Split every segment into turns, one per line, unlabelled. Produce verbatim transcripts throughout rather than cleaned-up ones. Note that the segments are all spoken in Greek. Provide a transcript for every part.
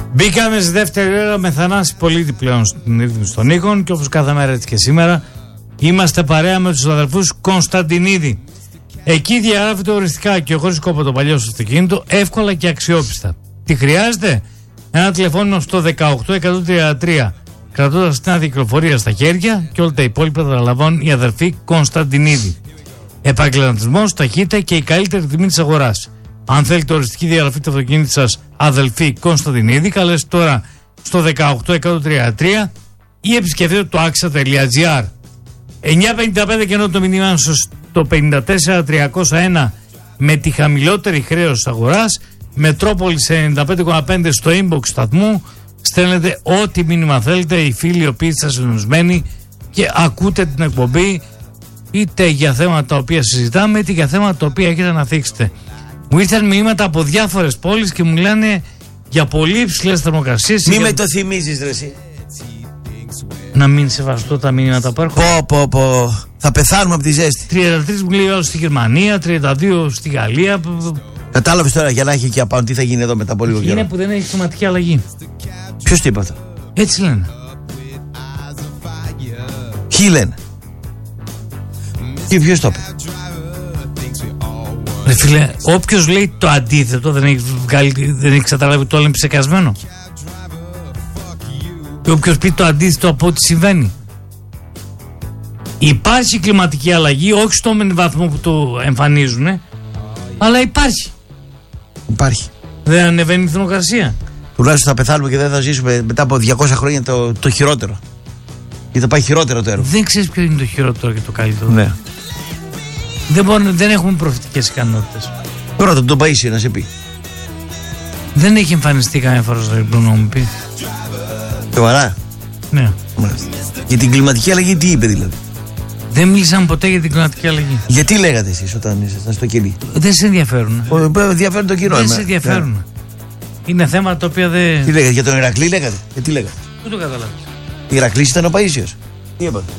Μπήκαμε στη δεύτερη ώρα με Θανάση Πολίτη πλέον στην ρύθμιση των ήχων και όπως κάθε μέρα έτσι και σήμερα είμαστε παρέα με τους αδελφούς Κωνσταντινίδη. Εκεί διαγράφεται οριστικά και χωρίς κόπο το παλιό στο αυτοκίνητο, εύκολα και αξιόπιστα. Τι χρειάζεται? Ένα τηλεφώνημα στο δεκαοκτώ εκατόν τριάντα τρία, κρατώντας την αδικυκλοφορία στα χέρια, και όλα τα υπόλοιπα τα λαμβάνουν οι αδελφοί Κωνσταντινίδη. Επαγγελματισμός, ταχύτητα και η καλύτερη τιμή της αγοράς. Αν θέλετε οριστική διαγραφή του αυτοκίνητου σας, αδελφοί Κωνσταντινίδη, καλέστε τώρα στο δεκαοκτώ εκατόν τριάντα τρία ή επισκεφτείτε το άξα τελεία τζι άρ. εννιά πενήντα πέντε και ενώ το μήνυμα στο πενήντα τέσσερα τριακόσια ένα με τη χαμηλότερη χρέωση αγοράς, Μετρόπολης ενενήντα πέντε κόμμα πέντε στο inbox σταθμού, στέλνετε ό,τι μήνυμα θέλετε, οι φίλοι οι οποίοι είστε συντονισμένοι και ακούτε την εκπομπή, είτε για θέματα τα οποία συζητάμε, είτε για θέματα τα οποία έχετε να θίξετε. Μου ήρθαν μηνύματα από διάφορες πόλεις και μου λένε για πολύ υψηλές θερμοκρασίες.
Μη
για...
με το θυμίζεις, ρε εσύ.
Να μην σεβαστώ τα μηνύματα που έρχονται.
Πω, πω, πω. Θα πεθάνουμε από τη ζέστη.
τριάντα τρία μου λέει άλλο στη Γερμανία, τριάντα δύο στη Γαλλία.
Κατάλαβες τώρα για να έχει και απάνω τι θα γίνει εδώ μετά από λίγο καιρό.
Είναι που δεν έχει κλιματική αλλαγή.
Ποιος τι είπε αυτό?
Έτσι λένε.
Ποιοι λένε? Και ποιος το είπε?
Ρε φίλε, όποιος λέει το αντίθετο δεν έχει, βγάλει, δεν έχει καταλάβει το όλο είναι ψεκασμένο. Και όποιος πει το αντίθετο από ό,τι συμβαίνει. Υπάρχει κλιματική αλλαγή, όχι στο βαθμό που το εμφανίζουν, αλλά υπάρχει.
Υπάρχει.
Δεν ανεβαίνει η θερμοκρασία.
Τουλάχιστον θα πεθάνουμε και δεν θα ζήσουμε μετά από διακόσια χρόνια το, το χειρότερο. Και θα πάει χειρότερο το έργο.
Δεν ξέρεις ποιο είναι το χειρότερο και το καλύτερο.
Ναι.
Δεν, μπορούμε, δεν έχουμε προφητικές ικανότητες.
Τώρα τον Παΐσιο να σε πει.
Δεν έχει εμφανιστεί κανένα φορά στο διπλό να μου πει.
Σοβαρά.
Ναι.
Μάλιστα. Για την κλιματική αλλαγή τι είπε δηλαδή?
Δεν μίλησαν ποτέ για την κλιματική αλλαγή.
Γιατί λέγατε εσείς όταν ήσασταν στο κελί?
Δεν σε ενδιαφέρουν.
Ενδιαφέρουν τον κοινό.
Δεν σε ενδιαφέρουν. Ναι. Είναι θέματα τα οποία δεν.
Τι λέγατε, για τον Ηρακλή λέγατε? Για τι λέγατε?
Πού το καταλάβεις?
Ηρακλής ήταν ο Παΐσιος. Τι είπατε?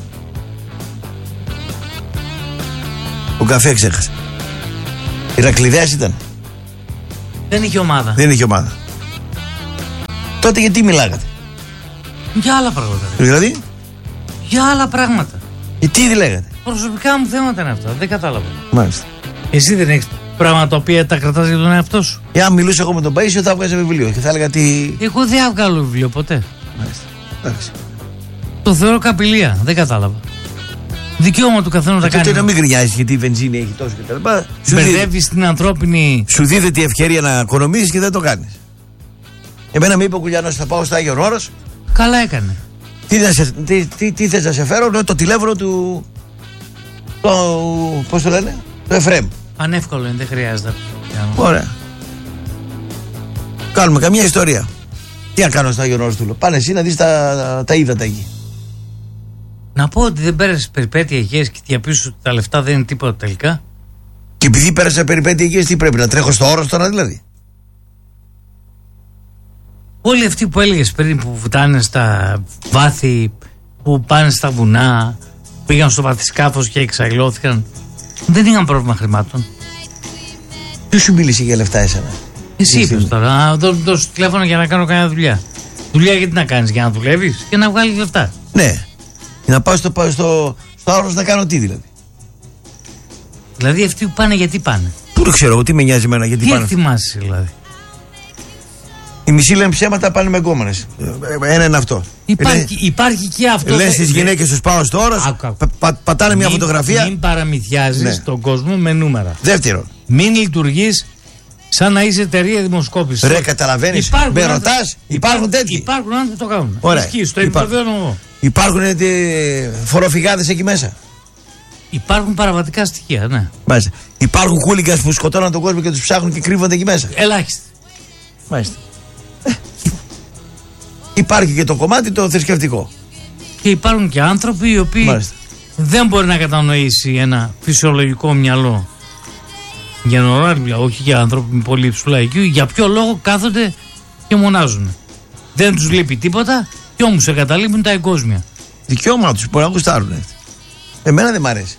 Ο καφέ ξέχασε. Ηρακλειδέας ήταν.
Δεν είχε ομάδα.
Δεν είχε ομάδα. Τότε γιατί μιλάγατε?
Για άλλα πράγματα.
Δηλαδή?
Για άλλα πράγματα.
Γιατί τι λέγατε?
Προσωπικά μου θέματα είναι αυτά. Δεν κατάλαβα.
Μάλιστα.
Εσύ δεν έχεις πράγματα τα οποία τα κρατάς για τον εαυτό σου?
Εάν μιλούσα εγώ με τον Παΐσιο θα έβγαζε βιβλίο και θα έλεγα τι.
Εγώ δεν έβγαλω βιβλίο ποτέ.
Μάλιστα. Εντάξει.
Το θεωρώ καπηλεία. Δεν κατάλαβα. Δικαίωμα του καθένα να τα κάνει.
Τότε να μην γκρινιάζεις γιατί η βενζίνη έχει τόσο και τα λοιπά.
Μπερδεύεις την ανθρώπινη.
Σου δίδεται η ευκαιρία να οικονομήσεις και δεν το κάνεις. Εμένα με είπε ο Κουλιανός θα πάω στο Άγιον Όρος.
Καλά έκανε.
Τι, σε, τι, τι, τι θες να σε φέρω? Ναι, το τηλέφωνο του. Το, πώς το λένε? Το Εφραίμ.
Ανεύκολο είναι, δεν χρειάζεται.
Ωραία. Κάνουμε καμία ιστορία. Τι να κάνω στο Άγιον Όρος του λέω? Πάνε εσύ να δεις τα, τα, τα ύδατα εκεί.
Να πω ότι δεν πέρασε περιπέτεια υγείας και διαπίστωσε ότι τα λεφτά δεν είναι τίποτα τελικά.
Και επειδή πέρασε περιπέτεια υγείας, τι πρέπει να τρέχω στο Όρος τώρα δηλαδή?
Όλοι αυτοί που έλεγες πριν που βουτάνε στα βάθη, που πάνε στα βουνά, πήγαν στο βαθισκάφος και εξαγλώθηκαν, δεν είχαν πρόβλημα χρημάτων.
Ποιος σου μίλησε για λεφτά εσένα?
Εσύ είπες τώρα, να δώσω τηλέφωνο για να κάνω κανένα δουλειά. Δουλειά γιατί να κάνεις? Για να δουλεύεις και να βγάλεις λεφτά.
Ναι. Για να πάω στο, στο, στο Όρος να κάνω τι δηλαδή?
Δηλαδή αυτοί που πάνε γιατί πάνε?
Πού το ξέρω εγώ, τι με νοιάζει εμένα γιατί
τι
πάνε?
Τι εκτιμάσαι δηλαδή?
Οι μισοί λένε ψέματα, πάνε με γκόμενες. Ένα είναι αυτό.
Υπάρχει,
Λέ,
υπάρχει και αυτό.
Λες στις γυναίκες τους πάω στο Όρος, πα, πα, πατάνε μια
μην,
φωτογραφία.
Μην παραμυθιάζεις ναι. τον κόσμο με νούμερα.
Δεύτερον,
μην λειτουργείς σαν να είσαι εταιρεία δημοσκόπησης.
Ρε, καταλαβαίνεις, με ρωτάς, υπάρχουν τέτοιοι.
Υπάρχουν άνθρωποι που το κάνουν.
Ωραία.
Ισχύει, στο επιβεβαιώνω εγώ.
Υπάρχουν ε, φοροφυγάδες εκεί μέσα.
Υπάρχουν παραβατικά στοιχεία, ναι.
Μάλιστα. Υπάρχουν χούλιγκας που σκοτώναν τον κόσμο και τους ψάχνουν και κρύβονται εκεί μέσα.
Ελάχιστοι.
Μάλιστα. Ε, υπάρχει και το κομμάτι το θρησκευτικό.
Και υπάρχουν και άνθρωποι οι οποίοι Μάλιστα. δεν μπορεί να κατανοήσει ένα φυσιολογικό μυαλό. Για νοράρια, όχι για άνθρωποι με πολύ υψηλά άι κιου, για ποιο λόγο κάθονται και μονάζουν. Δεν τους λείπει τίποτα και όμως εγκαταλείπουν τα εγκόσμια.
Δικαίωμα τους, μπορεί να γουστάρουν. Εμένα δεν μ' αρέσει.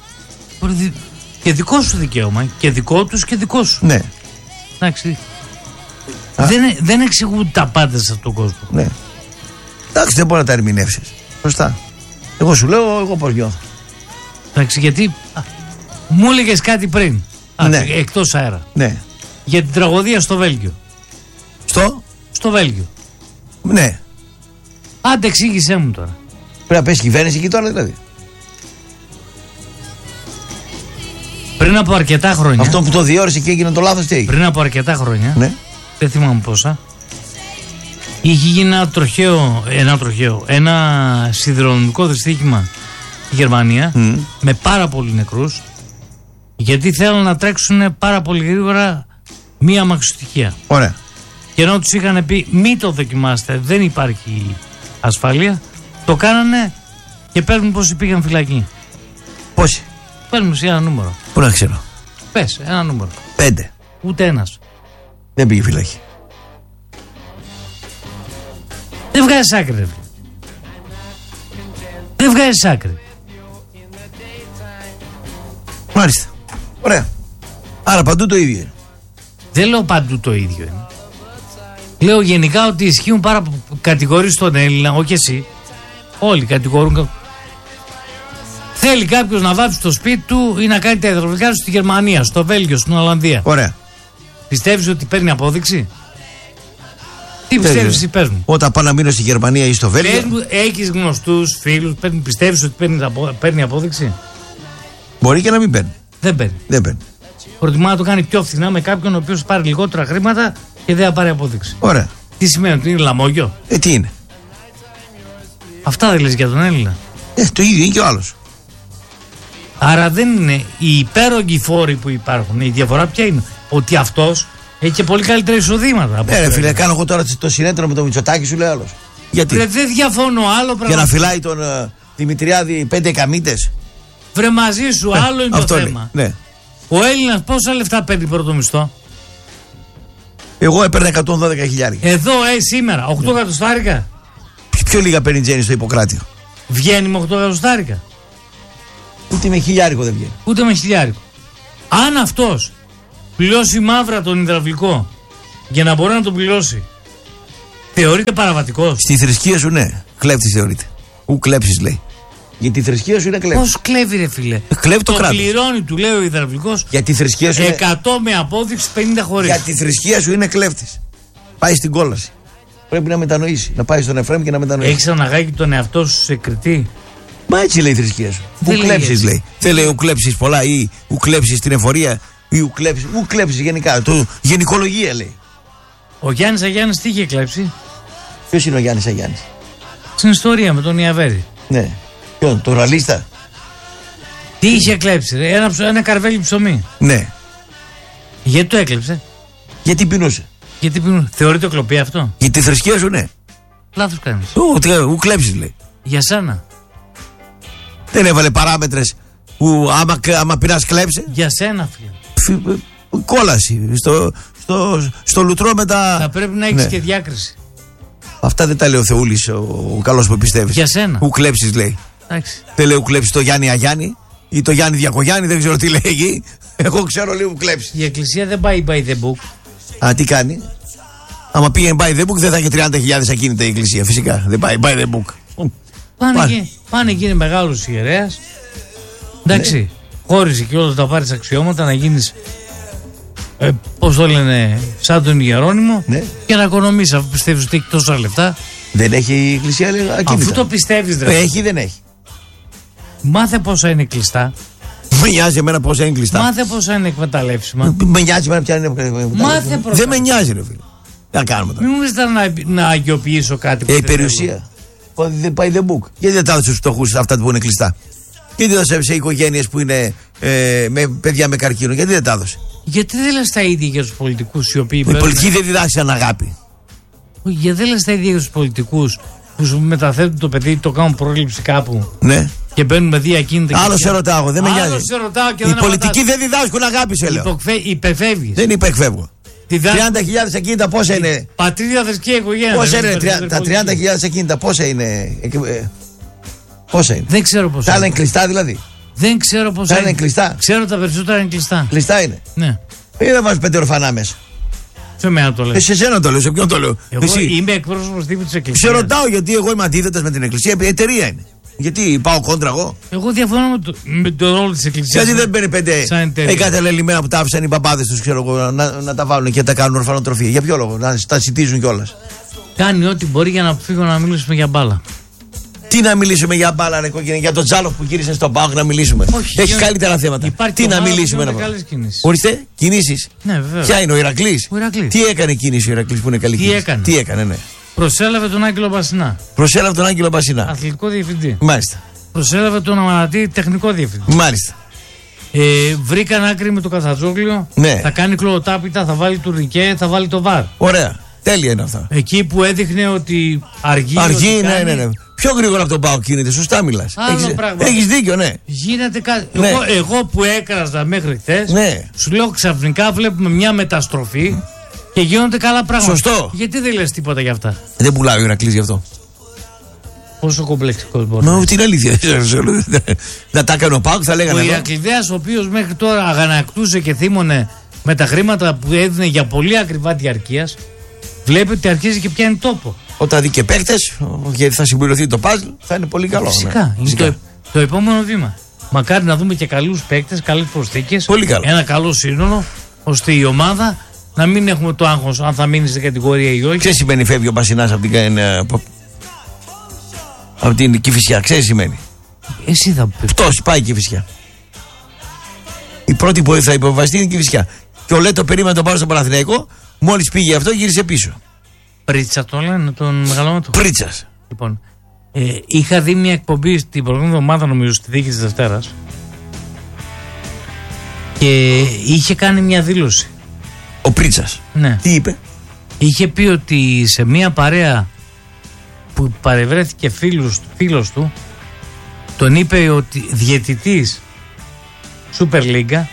Και δικό σου δικαίωμα. Και δικό τους και δικό σου.
Ναι.
Εντάξει. Δεν, δεν εξηγούν τα πάντα σε αυτόν τον κόσμο.
Ναι. Εντάξει, δεν μπορεί να τα ερμηνεύσει. Σωστά. Εγώ σου λέω, εγώ πώς νιώθω.
Εντάξει, γιατί α, μου έλεγε κάτι πριν. Α,
ναι.
Εκτός αέρα.
Ναι.
Για την τραγωδία στο Βέλγιο.
Στο?
Στο Βέλγιο.
Ναι.
Άντε, εξήγησέ μου τώρα.
Πρέπει να πέσει κυβέρνηση εκεί τώρα, δηλαδή.
Πριν από αρκετά χρόνια.
Αυτό που το διόρισε και έγινε το λάθος, τι έγινε?
Πριν από αρκετά χρόνια.
Ναι.
Δεν θυμάμαι πόσα. Είχε γίνει ένα τροχαίο, ένα τροχαίο, ένα σιδηροδρομικό δυστύχημα στη Γερμανία mm. με πάρα πολλούς νεκρούς, γιατί θέλουν να τρέξουν πάρα πολύ γρήγορα μία αμαξοστοιχεία.
Ωραία.
Και ενώ τους είχαν πει μη το δοκιμάστε, δεν υπάρχει ασφάλεια, το κάνανε και παίρνουν πόσοι πήγαν φυλακή.
Πόσοι?
Παίρνουν σε ένα νούμερο.
Πού να ξέρω.
Πες, ένα νούμερο.
Πέντε.
Ούτε ένας.
Δεν πήγε φυλακή.
Δεν βγάζεις άκρη, ρε. Δεν βγάζεις άκρη.
Μάλιστα. Ωραία. Άρα παντού το ίδιο είναι.
Δεν λέω παντού το ίδιο είναι. Λέω γενικά ότι ισχύουν πάρα πολλές κατηγορίες στον Έλληνα, όχι εσύ. Όλοι κατηγορούν. Θέλει κάποιος να βάψει το σπίτι του ή να κάνει τα υδραυλικά του στη Γερμανία, στο Βέλγιο, στην Ολλανδία.
Ωραία.
Πιστεύεις ότι παίρνει απόδειξη? Τι πιστεύεις εσύ, πες μου.
Όταν πάω να μείνω στη Γερμανία ή στο Βέλγιο.
Πες μου, έχεις γνωστούς φίλους, πιστεύεις ότι παίρνει, παίρνει απόδειξη?
Μπορεί και να μην παίρνει.
Δεν παίρνει.
Δεν παίρνει.
Προτιμά να το κάνει πιο φθηνά με κάποιον ο οποίος πάρει λιγότερα χρήματα και δεν θα πάρει απόδειξη.
Ωραία.
Τι σημαίνει, ότι είναι λαμόγιο?
Ε, τι είναι.
Αυτά δεν λες για τον Έλληνα?
Ε, το ίδιο είναι και ο άλλος.
Άρα δεν είναι οι υπέρογγοι φόροι που υπάρχουν. Η διαφορά ποια είναι? Ότι αυτός έχει και πολύ καλύτερα εισοδήματα.
Ναι, ρε φίλε, κάνω εγώ τώρα το συνέδριο με το Μητσοτάκη, σου λέει άλλος. Γιατί?
Βρε, δεν διαφωνώ, άλλο πράγμα.
Για να φυλάει τον uh, Δημητριάδη πέντε καμίτες.
Βρε, μαζί σου, άλλο είναι το θέμα.
Ναι.
Ο Έλληνας πόσα λεφτά παίρνει πρώτο μισθό?
Εγώ έπαιρνα εκατόν δώδεκα χιλιάδες.
Εδώ, ε, σήμερα, οκτώ εκατοστάρικα.
Πιο λίγα παίρνει Τζέννη στο Ιπποκράτιο.
Βγαίνει με οκτώ εκατοστάρικα.
Ούτε με χιλιάρικο δεν βγαίνει.
Ούτε με χιλιάρικο. Αν αυτός πληρώσει μαύρα τον υδραυλικό για να μπορεί να τον πληρώσει, θεωρείται παραβατικός?
Στη θρησκεία σου, ναι. Κλέφτης θεωρείται. Ου κλέψεις, λέει. Γιατί η θρησκεία σου είναι κλέφτη.
Πώς κλέβει, ρε φίλε?
Κλέβει το, το κράτος.
Πληρώνει, του λέει ο υδραυλικός.
Για τη θρησκεία σου.
εκατό είναι... με απόδειξη, πενήντα χωρίς.
Για τη θρησκεία σου είναι κλέφτης. Πάει στην κόλαση. Πρέπει να μετανοήσει. Να πάει στον Εφραίμ και να μετανοήσει.
Έχεις αναγάγει τον εαυτό σου σε κριτή?
Μα έτσι λέει η θρησκεία σου. Ου κλέψεις, λέει. Δεν λέει ου κλέψεις πολλά ή ου κλέψεις την εφορία ή ου κλέψεις. Ου κλέψεις γενικά. Το γενικολογία λέει.
Ο Γιάννης Αγιάννης τι είχε κλέψει?
Ποιος είναι ο Γιάννης Αγιάννης?
Στην ιστορία με τον Ιαβέρη.
Ναι. Ποιον, τον ραλίστα?
Τι είχε κλέψει, ρε? Ένα, ψω, ένα καρβέλι ψωμί.
Ναι.
Γιατί το έκλεψε?
Γιατί πεινούσε.
Γιατί πεινούσε. Θεωρείται κλοπή αυτό?
Για τη θρησκεία σου, ναι.
Λάθος κάνεις.
Ου, ου κλέψεις, λέει.
Για σένα.
Δεν έβαλε παράμετρες που άμα, άμα πεινάς κλέψε.
Για σένα, φίλε.
Φι, κόλαση. Στο, στο, στο λουτρό με τα.
Θα πρέπει να έχεις ναι. και διάκριση.
Αυτά δεν τα λέει ο Θεούλης, ο, ο καλός που πιστεύεις.
Για σένα.
Ου κλέψεις, λέει.
Εντάξει.
Δεν λέει ου κλέψεις το Γιάννη Αγιάννη ή το Γιάννη Διακογιάννη, δεν ξέρω τι λέγει. Εγώ ξέρω λίγο ου κλέψεις.
Η εκκλησία δεν πάει by the book.
Α, τι κάνει? Άμα πήγαινε by the book δεν θα είχε τριάντα χιλιάδες ακίνητα η εκκλησία. Φυσικά. Δεν πάει by the book.
Πάνε, πάνε. Και, πάνε και είναι μεγάλος ιερέας. Εντάξει. Ναι. Χώρισε και όλα τα πάρεις αξιώματα να γίνεις. Ε, πώς το λένε, σαν τον Ιερώνυμο, ναι. Και να οικονομήσεις αφού πιστεύεις ότι έχει τόσα λεφτά.
Δεν έχει η εκκλησία ακίνητα.
Αφού το πιστεύεις, ρε.
Έχει, δεν έχει.
Μάθε πόσα είναι κλειστά.
Με νοιάζει εμένα πόσα είναι κλειστά.
Μάθε πόσα είναι εκμεταλλεύσιμα.
Με νοιάζει εμένα ποια είναι εκμεταλλεύσιμα.
Μάθε πρώτα.
Δεν με νοιάζει, ρε φίλε. Τι να κάνουμε τώρα.
Μην μου ζητά να, να αγιοποιήσω κάτι που
ε, η περιουσία. Δεν πάει the book. Γιατί δεν τα έδωσε στους φτωχούς αυτά που είναι κλειστά? Γιατί δεν τα έδωσε σε οικογένειες που είναι ε, με παιδιά με καρκίνο? Γιατί δεν τα έδωσε?
Γιατί δεν λες τα ίδια για τους πολιτικούς οι οποίοι.
Οι πολιτικοί δεν διδάξαν αγάπη.
Γιατί δεν λες τα ίδια για τους πολιτικούς που σου μεταθέτουν το παιδί, το κάνουν πρόληψη κάπου.
Ναι.
Και μπαίνουν με δύο ακίνητα.
Άλλο σε ρωτάω, δεν με νοιάζει. Οι πολιτικοί δεν διδάσκουν αγάπη, σε λέω.
Υπερφεύγεις.
Δεν υπερφεύγω. τριάντα χιλιάδες ακίνητα πόσα είναι?
Πατρίδα, θρησκεία, οικογένεια.
Πόσα είναι τα τριάντα χιλιάδες ακίνητα, πόσα είναι? Πόσα είναι?
Δεν ξέρω πόσα.
Τα άλλα είναι κλειστά δηλαδή?
Δεν ξέρω πόσα
είναι. είναι κλειστά.
Ξέρω τα περισσότερα είναι κλειστά.
Κλειστά είναι.
Ναι.
Ή δεν βάζεις πέντε ορφανά μέσα?
Σε μένα το λέω.
Ε, σε σένα το λέω, σε ποιον το λέω.
Εγώ Εσύ. Είμαι εκπρόσωπος τύπου της Εκκλησίας.
Σε ρωτάω γιατί εγώ είμαι αντίθετος με την Εκκλησία. Η εταιρεία είναι. Γιατί πάω κόντρα εγώ.
Εγώ διαφωνώ με το, με το ρόλο της Εκκλησίας.
Γιατί δεν παίρνει πέντε εγκαταλελειμμένα που τα άφησαν οι παπάδες τους, ξέρω εγώ, να, να τα βάλουν και να τα κάνουν ορφανοτροφία. Για ποιο λόγο, να τα συντίζουν κιόλας.
Κάνει ό,τι μπορεί για να αποφύγω να μιλήσουμε για μπάλα.
Τι να μιλήσουμε για μπάλα, ρε κόκκινη, για τον Τζάλοφ που γύρισε στον ΠΑΟΚ να μιλήσουμε.
Όχι,
έχει καλύτερα θέματα. Τι να μιλήσουμε να πούμε. Ορίστε, κινήσεις.
Ναι, βέβαια.
Ποια είναι ο Ηρακλής.
Ο Ηρακλής.
Τι έκανε κίνηση ο Ηρακλής που είναι καλή
Τι
κίνηση.
έκανε.
Τι έκανε, ναι.
Προσέλαβε τον Άγγελο Μπασινά.
Προσέλαβε τον Άγγελο Μπασινά.
Αθλητικό διευθυντή.
Μάλιστα.
Προσέλαβε τον Αμανατή τεχνικό διευθυντή.
Μάλιστα.
Ε, βρήκαν άκρη με το Καθατζόγλιο.
Ναι.
Θα κάνει κλωοτάπητα, θα βάλει τουρνικέ, θα βάλει το βαρ.
Ωραία. Τέλεια είναι αυτά.
Εκεί που έδειχνε ότι αργεί.
Αργεί,
ότι
ναι,
κάνει...
ναι, ναι. Πιο γρήγορα από τον ΠΑΟΚ κινείται, σωστά μιλάς. Έχεις, έχεις δίκιο, ναι.
Γίνεται κάτι.
Ναι.
Εγώ, εγώ που έκραζα μέχρι χθες,
ναι.
σου λέω ξαφνικά βλέπουμε μια μεταστροφή και γίνονται καλά πράγματα.
Σωστό.
Γιατί δεν λες τίποτα για αυτά.
Δεν πουλάει ο Ηρακλής γι' αυτό.
Πόσο κομπλεξικός μπορεί.
Μα την αλήθεια. Να τα έκανε ο ΠΑΟΚ, θα λέγανε.
Ο Ηρακλειδέας, ο οποίος μέχρι τώρα αγανακτούσε και θύμωνε με τα χρήματα που έδινε για πολύ ακριβά διαρκείας, βλέπει ότι αρχίζει και πιάνει τόπο.
Όταν δει και παίκτες, γιατί θα συμπληρωθεί το παζλ, θα είναι πολύ καλό.
Φυσικά.
Ναι.
Είναι το, το επόμενο βήμα. Μακάρι να δούμε και καλούς παίκτες, καλές προσθήκες.
Πολύ καλό.
Ένα καλό σύνολο, ώστε η ομάδα να μην έχουμε το άγχος αν θα μείνει στην κατηγορία ή όχι.
Ξέρεις σημαίνει φεύγει ο Μπασινάς από την, από την Κηφισιά. Ξέρεις σημαίνει.
Εσύ θα πεις.
Πτώση, πάει η Κηφισιά. Η πρώτη που θα υποβαστεί είναι η Κηφισιά. Και ο Λέτο περίμενε τον πάρει στο Παναθηναϊκό, μόλις πήγε αυτό γύρισε πίσω.
Πρίτσα το λένε, τον μεγαλώμα του.
Πρίτσας.
Λοιπόν, ε, είχα δει μια εκπομπή την προηγούμενη εβδομάδα, νομίζω, στη δίκη της Δευτέρας. Και είχε κάνει μια δήλωση.
Ο Πρίτσας.
Ναι.
Τι είπε.
Είχε πει ότι σε μια παρέα που παρευρέθηκε φίλος, φίλος του, τον είπε ότι διαιτητής Super League,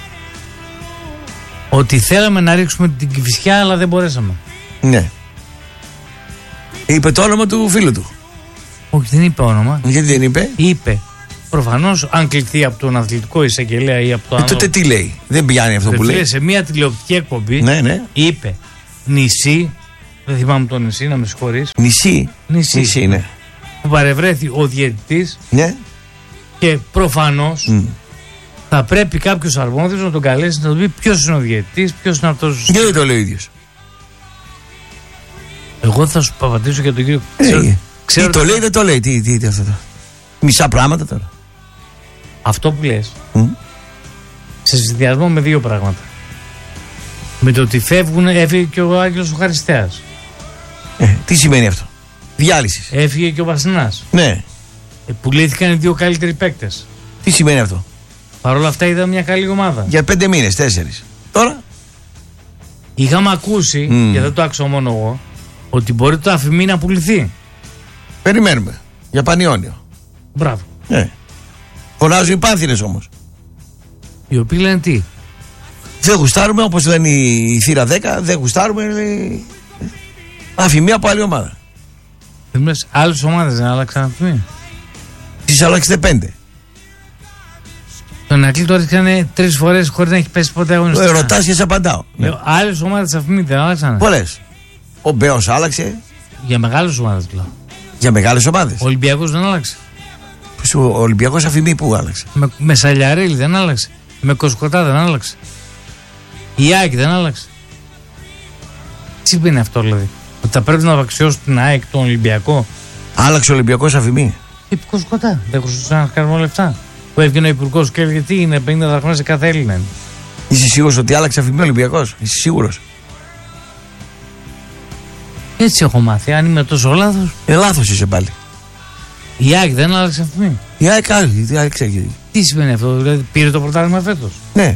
ότι θέλαμε να ρίξουμε την Κηφισιά αλλά δεν μπορέσαμε.
Ναι. Είπε το όνομα του φίλου του.
Όχι, δεν είπε όνομα.
Γιατί δεν είπε.
Είπε. Προφανώς, αν κληθεί από τον αθλητικό εισαγγελέα ή από το
ε,
άλλο.
Τότε τι λέει. Δεν πιάνει αυτό που λέει.
Σε μια τηλεοπτική εκπομπή,
ναι, ναι.
είπε νησί. Δεν θυμάμαι το νησί, να με συγχωρείς.
Νησί.
Νησί.
Νησί, ναι.
Που παρευρέθη ο διαιτητής.
Ναι.
Και προφανώς mm. θα πρέπει κάποιος αρμόδιος να τον καλέσει να του πει ποιος είναι ο διαιτητής, ποιος είναι αυτός.
Γιατί δεν το λέει ο ίδιος.
Εγώ θα σου απαντήσω για τον κύριο.
Ε,
ξέρω,
ξέρω τι το λέει, δεν το λέει. Τι, τι, τι αυτό το. Μισά πράγματα τώρα.
Αυτό που λες.
Mm.
Σε συνδυασμό με δύο πράγματα. Με το ότι φεύγουν, έφυγε και ο Άγγελος ο Χαριστέας.
Ε, τι σημαίνει αυτό. Διάλυση.
Έφυγε και ο Βασινάς.
Ναι.
Ε, πουλήθηκαν οι δύο καλύτεροι παίκτες.
Τι σημαίνει αυτό.
Παρ' όλα αυτά είδα μια καλή ομάδα.
Για πέντε μήνες, τέσσερις. Τώρα.
Είχαμε ακούσει, mm. και δεν το άκουσα μόνο εγώ, ότι μπορεί το Αφημί να πουληθεί.
Περιμένουμε. Για Πανιόνιο.
Μπράβο.
Ναι. Φωνάζουν οι Πάνθηνες όμως.
Οι οποίοι λένε τι.
Δεν γουστάρουμε, όπως λένε η θύρα δέκα, δεν γουστάρουμε. Λέει... Αφημί από άλλη ομάδα.
Δεν λες, άλλες ομάδες δεν άλλαξαν Αφημί.
Τις άλλαξετε πέντε.
Τον Ακλή το έριξανε τρεις φορές χωρίς να έχει πέσει ποτέ αγωνιστικά.
Ε, ρωτάς και σε απαντάω.
Ναι. Άλλες ομάδες Αφημί δεν άλλαξαν.
Πολλές. Ο Μπέος άλλαξε.
Για μεγάλες ομάδες λέω.
Για μεγάλες ομάδες.
Ο Ολυμπιακός δεν άλλαξε.
Ο Ολυμπιακός Αφημί που άλλαξε.
Με, με Σαλιαρέλη δεν άλλαξε. Με Κοσκοτά δεν άλλαξε. Η ΑΕΚ δεν άλλαξε. Τι σημαίνει αυτό δηλαδή. Ότι θα πρέπει να απαξιώσουν την ΑΕΚ τον Ολυμπιακό.
Άλλαξε ο Ολυμπιακός Αφημί.
Τι Κοσκοτά. Δεν χρωστούσαν να κάνουμε λεφτά. Που έβγαινε ο υπουργός και έλεγε τι είναι πενήντα δραχμές σε κάθε Έλληνα.
Είσαι σίγουρος ότι άλλαξε Αφημί ο Ολυμπιακός. Είσαι σίγουρος.
Έτσι έχω μάθει. Αν είμαι τόσο λάθος.
Ε, λάθος είσαι πάλι.
Η ΑΕΚ δεν άλλαξε Αφημί.
Η ΑΕΚ άλλαξε.
Τι σημαίνει αυτό, δηλαδή πήρε το πρωτάθλημα φέτος.
Ναι.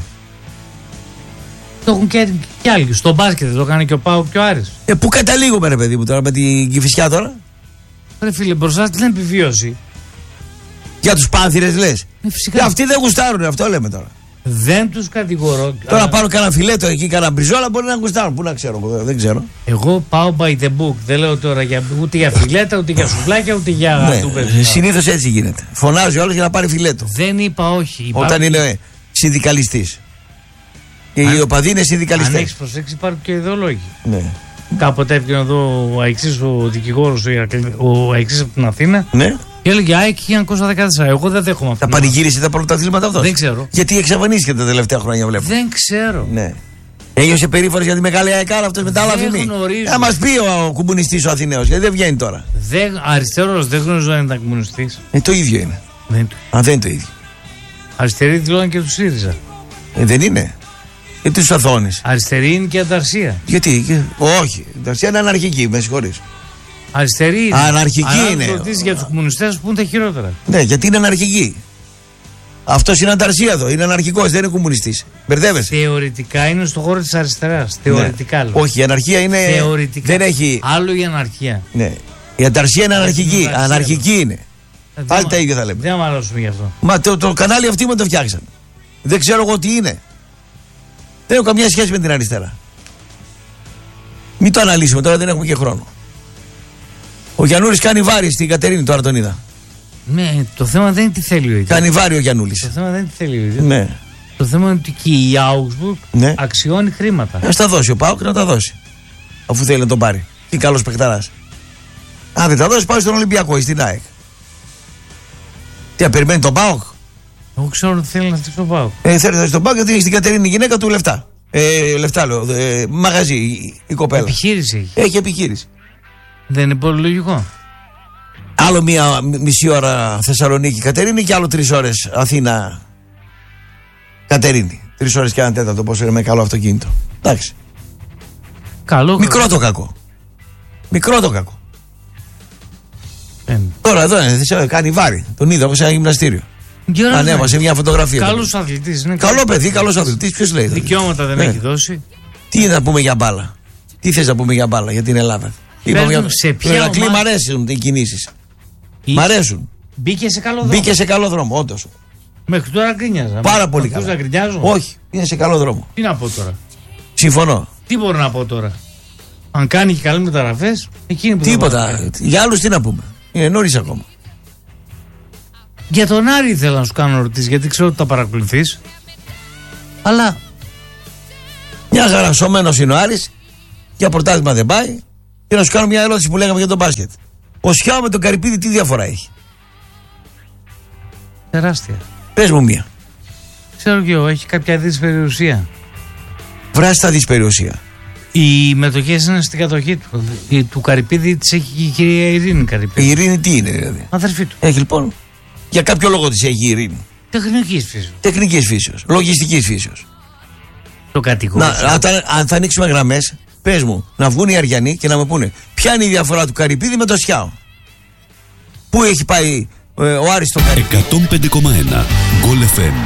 Το έχουν και, και άλλοι. Στο μπάσκετ δεν το έκανε και ο Πάου και ο Άρης.
Ε, πού καταλήγουμε ρε παιδί μου τώρα με την Κηφισιά τώρα.
Ρε φίλε, μπροστά στην επιβίωση.
Για τους Πάνθηρες λες.
Ε, φυσικά.
Και αυτοί δεν γουστάρουν, αυτό λέμε τώρα.
Δεν τους κατηγορώ.
Τώρα α... πάρω κανένα φιλέτο εκεί, κανένα μπριζόλα μπορεί να γουστάρουν. Πού να ξέρω, δεν ξέρω.
Εγώ πάω by the book. Δεν λέω τώρα για, ούτε για φιλέτα, ούτε για σουβλάκια, ούτε για.
Ναι, συνήθως έτσι γίνεται. Φωνάζει όλος για να πάρει φιλέτο.
Δεν είπα όχι.
Όταν
Υπάρχει...
είναι συνδικαλιστής. Οι οπαδοί είναι συνδικαλιστές.
Αν έχεις προσέξει, υπάρχουν και ιδεολόγοι.
Ναι.
Κάποτε έπαιρνε εδώ ο Αεξής, ο δικηγόρος, ο Αεξής από την Αθήνα.
Ναι.
Και έλεγε ΑΕΚ χίλια εννιακόσια δεκατέσσερα. Εγώ δεν δέχομαι αυτό.
Τα πανηγύρισε τα πρωταθλήματα αυτό.
Δεν ξέρω.
Γιατί εξαφανίστηκε τα τελευταία χρόνια, βλέπω.
Δεν ξέρω.
Ναι. Ένιωσε περήφανος για τη μεγάλη αεκάρα αυτό με τα άλλα φημή. Θα μας πει ο, ο κομμουνιστής ο Αθηναίος, γιατί δεν βγαίνει τώρα.
Αριστερός δεν γνωρίζω αν ήταν κομμουνιστής.
Ε, το ίδιο είναι.
Δεν...
Α, δεν είναι το ίδιο.
Αριστεροί δηλώνουν και του ΣΥΡΙΖΑ.
Ε, δεν είναι. Γιατί τους αθώνεις.
Αριστερή είναι και ανταρσία.
Γιατί, και... όχι. Η ανταρσία είναι αναρχική, με συγχωρείς.
Αριστερή είναι.
Αναρχική
αν
είναι.
Αν ρωτήσεις για τους κομμουνιστές που είναι τα χειρότερα.
Ναι, γιατί είναι αναρχική. Αυτός είναι ανταρσία εδώ. Είναι αναρχικός, δεν είναι κομμουνιστής. Μπερδεύεσαι.
Θεωρητικά είναι στο χώρο της αριστεράς. Θεωρητικά
ναι. Όχι, η αναρχία είναι.
Θεωρητικά.
Δεν έχει.
Άλλο η αναρχία.
Ναι. Η ανταρσία είναι αναρχική. Αναρχική είναι.
Ε,
Πάλι τα ίδια θα λέμε.
Δεν μ' γι' αυτό.
Μα το, το κανάλι αυτοί μου το φτιάξαν. Δεν ξέρω εγώ τι είναι. Δεν έχω καμία σχέση με την αριστερά. Μην το αναλύσουμε τώρα, δεν έχουμε και χρόνο. Ο Γιαννούλης κάνει βάρη στην Κατερίνη, τώρα τον είδα.
Ναι, το θέμα δεν είναι τι θέλει ο ίδιος.
Κάνει βάρη ο Γιαννούλης.
Το θέμα δεν είναι τι θέλει ο ίδιος.
Ναι.
Το θέμα είναι ότι και η Augsburg
ναι.
αξιώνει χρήματα.
Α τα δώσει ο ΠΑΟΚ να τα δώσει. Αφού θέλει να τον πάρει. Τι καλός παιχταράς. Αν δεν τα δώσει, πάει στον Ολυμπιακό ή στην ΑΕΚ. Τι, περιμένει τον ΠΑΟΚ.
Εγώ ξέρω ότι θέλει να στήσει τον ΠΑΟΚ.
Ε, θέλει να στήσει τον ΠΑΟΚ γιατί έχει στην Κατερίνη γυναίκα του λεφτά. Ε, λεφτά λέω. Ε, μαγαζί η, η κοπέλα.
Επιχείρηση έχει.
Έχει επιχείρηση.
Δεν είναι πολύ λογικό.
Άλλο μία μισή ώρα Θεσσαλονίκη Κατερίνη και άλλο τρεις ώρες Αθήνα Κατερίνη. Τρεις ώρες και ένα τέταρτο, πόσο είναι με καλό αυτοκίνητο. Εντάξει.
Καλό,
μικρό
καλό.
το κακό. Μικρό το κακό.
Ε.
Τώρα εδώ είναι, κάνει βάρη. Τον είδα εγώ σε ένα γυμναστήριο. Ανέβασε μια φωτογραφία.
Καλός αθλητής.
Καλό, καλό παιδί, καλός αθλητής. Ποιος λέει.
Δικαιώματα δεν
ναι.
έχει δώσει.
Τι να πούμε για μπάλα. Τι θες να πούμε για μπάλα για την Ελλάδα.
Είπαμε σε ποια
ομάδα... Μ' αρέσουν οι κινήσεις.
Ή...
Μ' αρέσουν.
Μπήκε σε καλό δρόμο.
Μπήκε σε καλό δρόμο, όντως.
Μέχρι τώρα γκρινιάζα.
Πάρα πολύ καλά. Όχι, είναι σε καλό δρόμο.
Τι να πω τώρα.
Συμφωνώ.
Τι μπορώ να πω τώρα. Αν κάνει και καλές μεταγραφές, εκείνη που.
Τίποτα. Για άλλους τι να πούμε. Είναι νωρίς ακόμα.
Για τον Άρη ήθελα να σου κάνω ερωτήσεις, γιατί ξέρω ότι τα παρακολουθείς. Αλλά.
Μια χαρά σωμένος είναι ο Άρης. Για πρωτάθλημα δεν πάει. Και να σου κάνω μια ερώτηση που λέγαμε για τον μπάσκετ. Ο Σιάο με τον Καρυπίδη τι διαφορά έχει.
Τεράστια.
Πες μου μία.
Ξέρω και εγώ, έχει κάποια δυσπεριουσία.
Βράζει τα δυσπεριουσία.
Οι μετοχές είναι στην κατοχή του. Η, του Καρυπίδη τις έχει και η κυρία Ειρήνη Καρυπίδη.
Η Ειρήνη τι είναι δηλαδή.
Αδερφή του.
Έχει λοιπόν. Για κάποιο λόγο της έχει η Ειρήνη.
Τεχνικής φύσεως.
Τεχνικής φύσεως. Λογιστικής φύσεως.
Το κατηγορώ.
Αν θα ανοίξουμε γραμμές, πες μου, να βγουν οι Αριανοί και να μου πούνε ποια είναι η διαφορά του Καρυπίδη με το Σιάο. Πού έχει πάει ε, ο Άρης στο Καρυπίδη.
εκατόν πέντε κόμμα ένα Γκολ εφ εμ.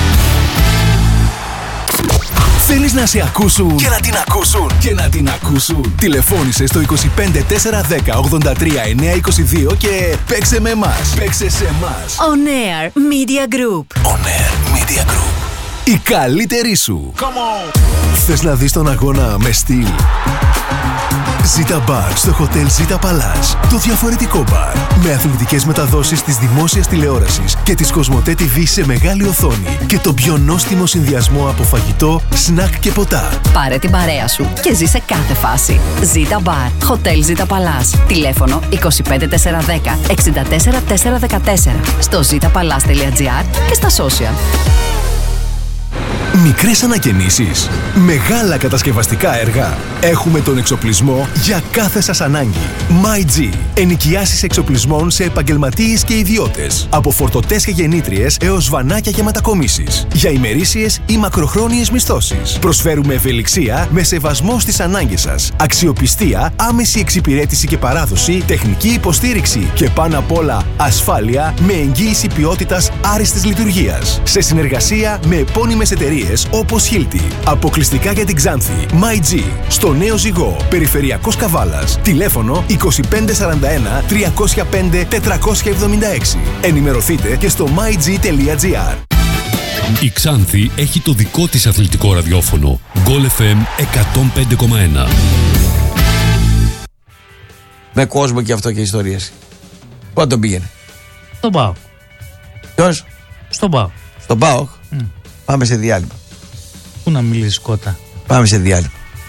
Θέλεις να σε ακούσουν και να την ακούσουν και να την ακούσουν. Τηλεφώνησε στο είκοσι πέντε τέσσερα δέκα ογδόντα τρία εννιακόσια είκοσι δύο και παίξε με εμάς. Παίξε σε εμάς.
On Air Media Group.
On Air Media Group. Η καλύτερη σου. Come on. Θες να δεις τον αγώνα με στυλ? Ζήτα Μπαρ στο Hotel Ζήτα Παλάς. Το διαφορετικό μπαρ. Με αθλητικές μεταδόσεις της δημόσιας τηλεόρασης και της Κοσμοτέ τι βι σε μεγάλη οθόνη. Και το πιο νόστιμο συνδυασμό από φαγητό, σνακ και ποτά.
Πάρε την παρέα σου και ζήσε κάθε φάση. Ζήτα Μπαρ. Hotel Ζήτα Παλάς. Τηλέφωνο είκοσι πέντε τέσσερα δέκα εξήντα τέσσερα τετρακόσια δεκατέσσερα. Στο ζήτα παλάς τελεία τζι άρ και στα social.
Μικρές ανακαινήσεις, μεγάλα κατασκευαστικά έργα. Έχουμε τον εξοπλισμό για κάθε σας ανάγκη. MyG. Ενοικιάσεις εξοπλισμών σε επαγγελματίες και ιδιώτες. Από φορτωτές και γεννήτριες έως βανάκια και μετακομίσεις. Για ημερήσιες ή μακροχρόνιες μισθώσεις. Προσφέρουμε ευελιξία με σεβασμό στις ανάγκες σας. Αξιοπιστία, άμεση εξυπηρέτηση και παράδοση, τεχνική υποστήριξη και πάνω απ' όλα ασφάλεια με εγγύηση ποιότητας άριστης λειτουργίας. Σε συνεργασία με επώνυμες εταιρείες όπως Hilti. Αποκλειστικά για την Ξάνθη. MyG. Στο Νέο Ζυγό. Περιφερειακός Καβάλας. Τηλέφωνο είκοσι πέντε σαράντα ένα τριακόσια πέντε τετρακόσια εβδομήντα έξι. Ενημερωθείτε και στο my g τελεία τζι άρ.
Η Ξάνθη έχει το δικό της αθλητικό ραδιόφωνο. Γκολ εφ εμ εκατόν πέντε κόμμα ένα.
Με κόσμο και αυτό και ιστορίες. Πού τον πήγαινε?
Στον ΠΑΟΚ.
Ποιος?
Στον ΠΑΟΚ.
Στον ΠΑΟΚ.
Mm.
Πάμε σε διάλειμμα.
Πού να μιλήσει κότα.
Πάμε σε διάλειμμα.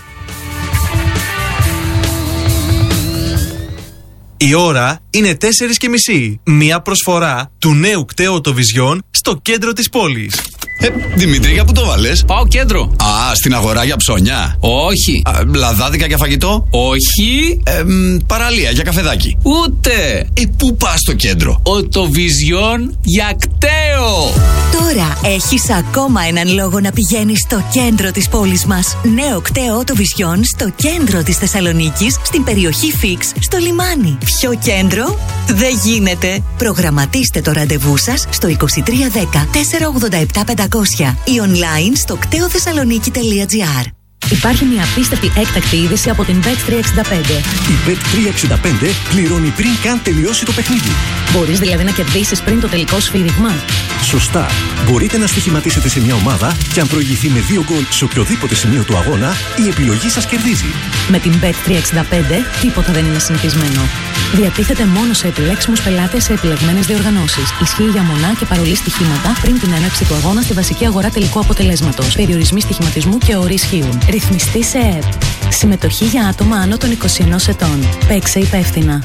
Η ώρα είναι τέσσερις και μισή. Μία προσφορά του νέου κταίου Vision στο κέντρο της πόλης.
Ε, Δημήτρη, για πού το βάλες?
Πάω κέντρο.
Α, στην αγορά για ψώνια.
Όχι.
Α, λαδάδικα για φαγητό.
Όχι.
Ε, μ, παραλία για καφεδάκι.
Ούτε.
Ε, πού πας στο κέντρο?
Ο το Vision για κταίο.
Τώρα έχεις ακόμα έναν λόγο να πηγαίνεις στο κέντρο της πόλης μας. Νέο κταίο το Vision στο κέντρο της Θεσσαλονίκης, στην περιοχή Φίξ, στο λιμάνι. Ποιο κέντρο? Δεν γίνεται. Προγραμματίστε το ραντεβού σας στο είκοσι τρία δέκα τετρακόσια ογδόντα επτά πεντακόσια ή online στο κταίο θεσσαλονίκη τελεία τζι άρ.
Υπάρχει μια απίστευτη έκτακτη είδηση από την μπετ τριακόσια εξήντα πέντε.
Η μπετ τριακόσια εξήντα πέντε πληρώνει πριν καν τελειώσει το παιχνίδι.
Μπορείς δηλαδή να κερδίσεις πριν το τελικό σφύριγμα.
Σωστά. Μπορείτε να στοιχηματίσετε σε μια ομάδα και αν προηγηθεί με δύο γκολ σε οποιοδήποτε σημείο του αγώνα, η επιλογή σας κερδίζει.
Με την μπετ τριακόσια εξήντα πέντε τίποτα δεν είναι συνηθισμένο. Διατίθεται μόνο σε επιλέξιμους πελάτες σε επιλεγμένες διοργανώσεις. Ισχύει για μονά και παρολί στοιχήματα πριν την έναρξη του αγώνα στη βασική αγορά τελικού αποτελέσματος. Περιορισμοί στοιχηματισμού και όροι ισχύουν. Ρυθμιστή σε ΕΕΠ. Συμμετοχή για άτομα άνω των είκοσι ενός ετών. Παίξε υπεύθυνα.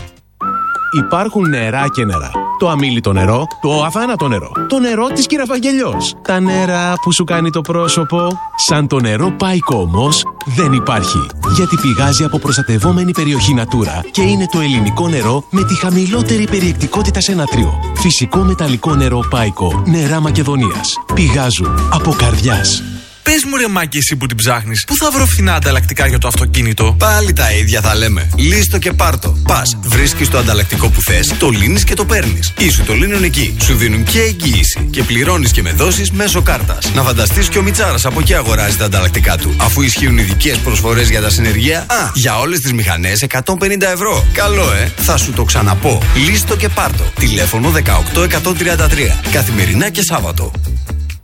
Υπάρχουν νερά και νερά. Το αμίλητο νερό, το αθάνατο νερό, το νερό της Κυραφαγγελιός. Τα νερά που σου κάνει το πρόσωπο. Σαν το νερό Πάικο όμως δεν υπάρχει. Γιατί πηγάζει από προστατευόμενη περιοχή Natura και είναι το ελληνικό νερό με τη χαμηλότερη περιεκτικότητα σε νατρίο. Φυσικό μεταλλικό νερό Πάικο. Νερά Μακεδονίας. Πηγάζουν από καρδιάς.
Πες μου ρε Μάκη, εσύ που την ψάχνεις, πού θα βρω φθηνά ανταλλακτικά για το αυτοκίνητο?
Πάλι τα ίδια θα λέμε. Λύστο και πάρτο. Πας, βρίσκεις το ανταλλακτικό που θες, το λύνεις και το παίρνεις. Ή σου το λύνουν εκεί. Σου δίνουν και εγγύηση. Και πληρώνεις και με δόσεις μέσω κάρτας. Να φανταστείς και ο Μιτσάρας από εκεί αγοράζει τα ανταλλακτικά του. Αφού ισχύουν ειδικές προσφορές για τα συνεργεία. Α, για όλες τις μηχανές εκατόν πενήντα ευρώ. Καλό, ε! Θα σου το ξαναπώ. Λύστο και πάρτο. Τηλέφωνο δεκαοκτώ εκατόν τριάντα τρία. Καθημερινά και Σάββατο.